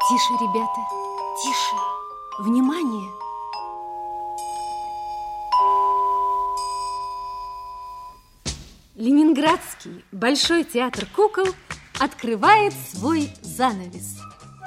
Тише, ребята, тише. Внимание! Ленинградский Большой театр кукол открывает свой занавес.